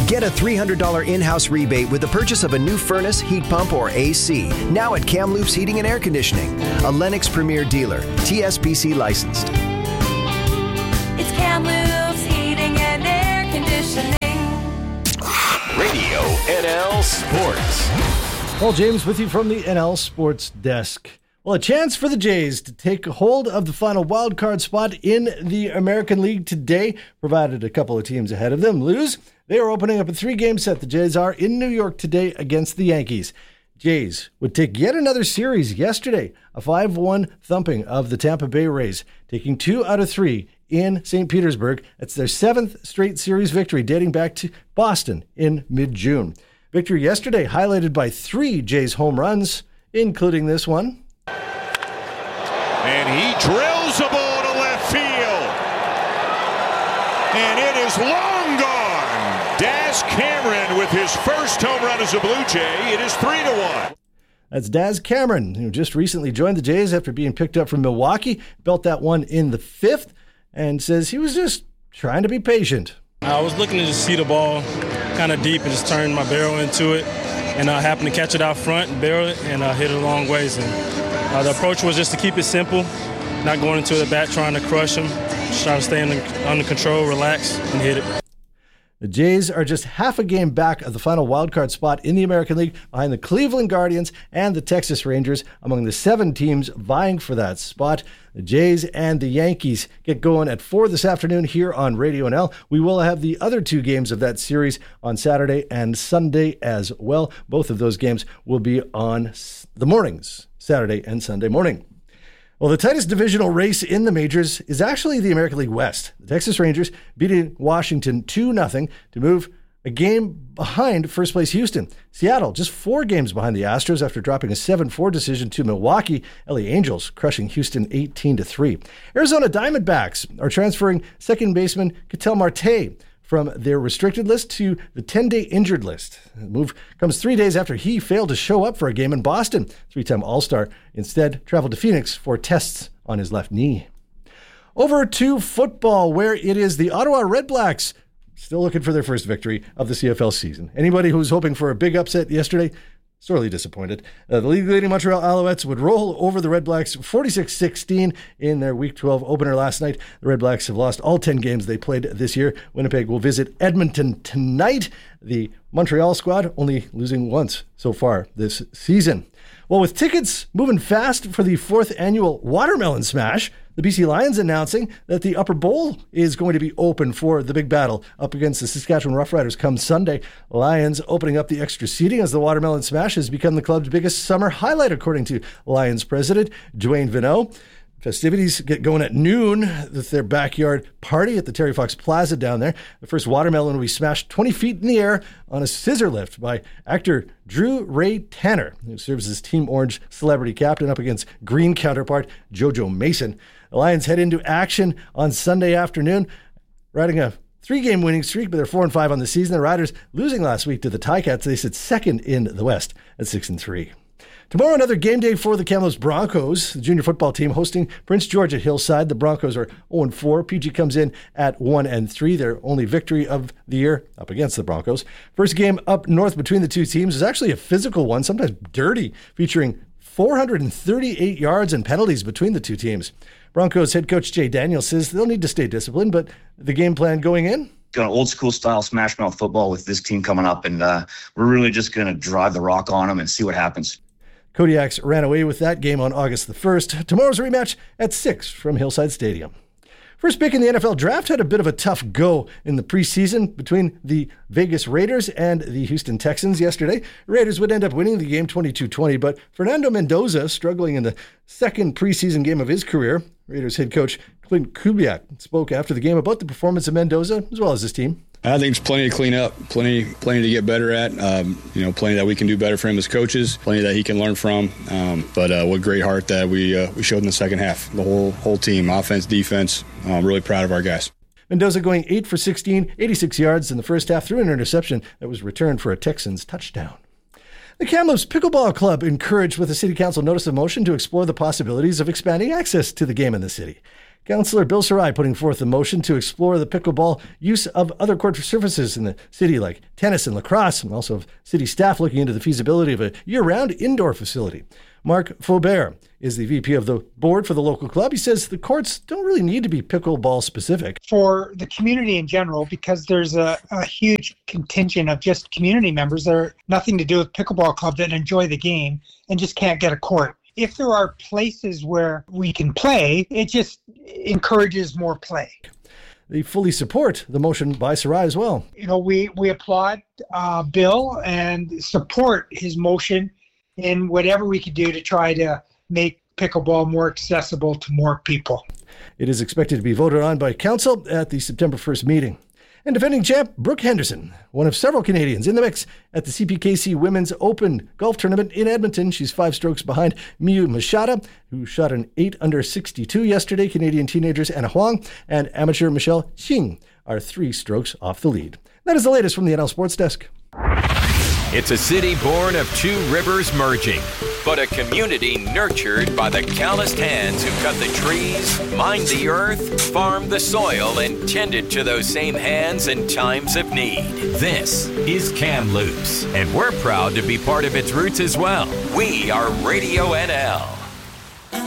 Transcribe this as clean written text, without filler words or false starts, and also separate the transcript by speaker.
Speaker 1: Get a $300 in-house rebate with the purchase of a new furnace, heat pump, or AC. Now at Kamloops Heating and Air Conditioning, a Lennox Premier dealer, TSPC licensed.
Speaker 2: It's Kamloops Heating and Air Conditioning.
Speaker 3: Radio NL Sports.
Speaker 4: Paul James with you from the NL Sports Desk. Well, a chance for the Jays to take hold of the final wildcard spot in the American League today, provided a couple of teams ahead of them lose. They are opening up a 3-game set. The Jays are in New York today against the Yankees. Jays would take yet another series yesterday, a 5-1 thumping of the Tampa Bay Rays, taking 2 out of 3 in St. Petersburg. It's their 7th straight series victory dating back to Boston in mid-June. Victory yesterday highlighted by 3 Jays home runs, including this one.
Speaker 5: And he drills a ball to left field. And it is long gone. Daz Cameron with his first home run as a Blue Jay. It is 3-1.
Speaker 4: That's Daz Cameron, who just recently joined the Jays after being picked up from Milwaukee. Built that one in the 5th and says he was just trying to be patient.
Speaker 6: I was looking to just see the ball kind of deep and just turn my barrel into it. And I happened to catch it out front and barrel it and hit it a long ways. And the approach was just to keep it simple, not going into the bat trying to crush him, just trying to stay under control, relax, and hit it.
Speaker 4: The Jays are just half a game back of the final wildcard spot in the American League behind the Cleveland Guardians and the Texas Rangers, among the 7 teams vying for that spot. The Jays and the Yankees get going at 4 this afternoon here on Radio NL. We will have the other 2 games of that series on Saturday and Sunday as well. Both of those games will be on the mornings, Saturday and Sunday morning. Well, the tightest divisional race in the majors is actually the American League West. The Texas Rangers beating Washington 2-0 to move a game behind first place Houston. Seattle just 4 games behind the Astros after dropping a 7-4 decision to Milwaukee. LA Angels crushing Houston 18-3. Arizona Diamondbacks are transferring second baseman Ketel Marte from their restricted list to the 10-day injured list. The move comes 3 days after he failed to show up for a game in Boston. 3-time All-Star instead traveled to Phoenix for tests on his left knee. Over to football, where it is the Ottawa Redblacks still looking for their first victory of the CFL season. Anybody who was hoping for a big upset yesterday, sorely disappointed. The league-leading Montreal Alouettes would roll over the Red Blacks 46-16 in their Week 12 opener last night. The Red Blacks have lost all 10 games they played this year. Winnipeg will visit Edmonton tonight. The Montreal squad only losing once so far this season. Well, with tickets moving fast for the 4th annual Watermelon Smash, the BC Lions announcing that the Upper Bowl is going to be open for the big battle up against the Saskatchewan Roughriders come Sunday. Lions opening up the extra seating as the Watermelon Smash has become the club's biggest summer highlight, according to Lions president Dwayne Vineau. Festivities get going at noon with their backyard party at the Terry Fox Plaza down there. The first watermelon will be smashed 20 feet in the air on a scissor lift by actor Drew Ray Tanner, who serves as Team Orange celebrity captain up against green counterpart Jojo Mason. The Lions head into action on Sunday afternoon, riding a 3-game winning streak, but they're 4-5 on the season. The Riders losing last week to the Ticats. They sit second in the West at 6-3. Tomorrow, another game day for the Kamloops Broncos, the junior football team hosting Prince George at Hillside. The Broncos are 0-4. PG comes in at 1-3, their only victory of the year up against the Broncos. First game up north between the two teams is actually a physical one, sometimes dirty, featuring 438 yards and penalties between the two teams. Broncos head coach Jay Daniels says they'll need to stay disciplined, but the game plan going in?
Speaker 7: Got old school style smash mouth football with this team coming up, and we're really just going to drive the rock on them and see what happens.
Speaker 4: Kodiaks ran away with that game on August the 1st. Tomorrow's rematch at 6 from Hillside Stadium. First pick in the NFL draft had a bit of a tough go in the preseason between the Vegas Raiders and the Houston Texans yesterday. The Raiders would end up winning the game 22-20, but Fernando Mendoza struggling in the second preseason game of his career. Raiders head coach Clint Kubiak spoke after the game about the performance of Mendoza as well as his team.
Speaker 8: I think there's plenty to clean up, plenty to get better at. Plenty that we can do better for him as coaches, plenty that he can learn from. But what great heart that we showed in the second half. The whole team, offense, defense. I'm really proud of our guys.
Speaker 4: Mendoza going 8 for 16, 86 yards in the first half through an interception that was returned for a Texans touchdown. The Kamloops Pickleball Club encouraged with a City Council notice of motion to explore the possibilities of expanding access to the game in the city. Councillor Bill Sarai putting forth a motion to explore the pickleball use of other court surfaces in the city like tennis and lacrosse, and also city staff looking into the feasibility of a year-round indoor facility. Mark Faubert is the VP of the board for the local club. He says the courts don't really need to be pickleball specific.
Speaker 9: For the community in general, because there's a huge contingent of just community members that are nothing to do with pickleball club that enjoy the game and just can't get a court. If there are places where we can play, it just encourages more play.
Speaker 4: They fully support the motion by Sarai as well.
Speaker 9: You know, we applaud Bill and support his motion in whatever we could do to try to make pickleball more accessible to more people.
Speaker 4: It is expected to be voted on by council at the September 1st meeting. And defending champ Brooke Henderson, one of several Canadians in the mix at the CPKC Women's Open Golf Tournament in Edmonton. She's 5 strokes behind Miyu Machada, who shot an 8 under 62 yesterday. Canadian teenagers Anna Huang and amateur Michelle Xing are 3 strokes off the lead. That is the latest from the NL Sports Desk.
Speaker 3: It's a city born of 2 rivers merging, but a community nurtured by the calloused hands who cut the trees, mined the earth, farmed the soil, and tended to those same hands in times of need. This is Kamloops, and we're proud to be part of its roots as well. We are Radio NL.